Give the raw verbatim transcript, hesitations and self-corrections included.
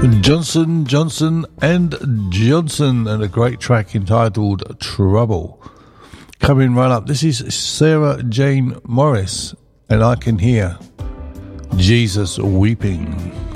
Johnson, Johnson and Johnson, and a great track entitled Trouble. Coming right up, this is Sarah Jane Morris, and I Can Hear Jesus Weeping.